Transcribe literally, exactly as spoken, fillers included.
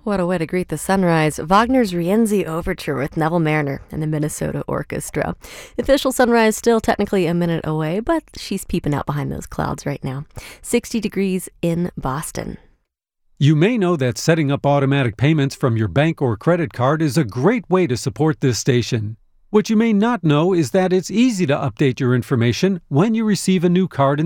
What a way to greet the sunrise. Wagner's Rienzi Overture with Neville Mariner and the Minnesota Orchestra. Official sunrise still technically a minute away, but she's peeping out behind those clouds right now. sixty degrees in Boston. You may know that setting up automatic payments from your bank or credit card is a great way to support this station. What you may not know is that it's easy to update your information when you receive a new card in